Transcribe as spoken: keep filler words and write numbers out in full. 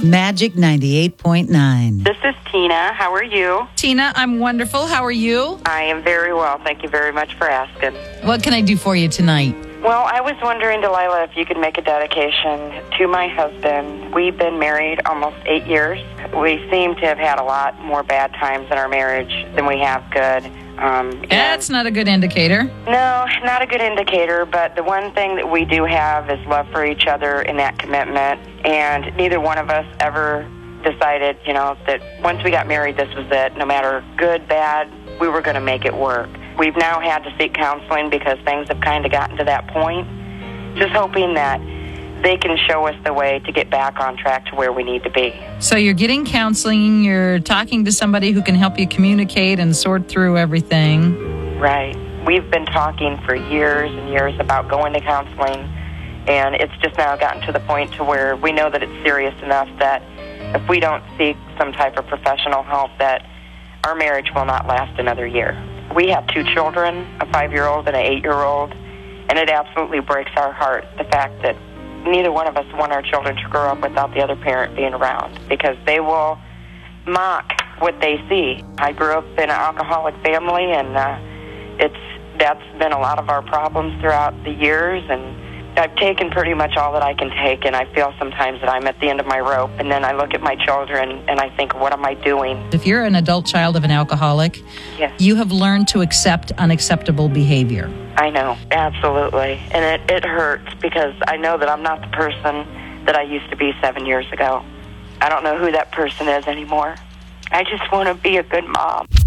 Magic ninety-eight point nine. This is Tina. How are you? Tina, I'm wonderful. How are you? I am very well. Thank you very much for asking. What can I do for you tonight? Well, I was wondering, Delilah, if you could make a dedication to my husband. We've been married almost eight years. We seem to have had a lot more bad times in our marriage than we have good. Um, That's not a good indicator. No, not a good indicator, but the one thing that we do have is love for each other and that commitment, and neither one of us ever decided, you know, that once we got married, this was it. No matter good, bad, we were going to make it work. We've now had to seek counseling because things have kind of gotten to that point, just hoping that they can show us the way to get back on track to where we need to be. So you're getting counseling, you're talking to somebody who can help you communicate and sort through everything. Right. We've been talking for years and years about going to counseling, and it's just now gotten to the point to where we know that it's serious enough that if we don't seek some type of professional help, that our marriage will not last another year. We have two children, a five-year-old and an eight-year-old, and it absolutely breaks our heart, the fact that neither one of us want our children to grow up without the other parent being around, because they will mock what they see. I grew up in an alcoholic family, and uh, it's that's been a lot of our problems throughout the years, and I've taken pretty much all that I can take, and I feel sometimes that I'm at the end of my rope, and then I look at my children, and I think, what am I doing? If you're an adult child of an alcoholic, yes, you have learned to accept unacceptable behavior. I know, absolutely. And it, it hurts because I know that I'm not the person that I used to be seven years ago. I don't know who that person is anymore. I just want to be a good mom.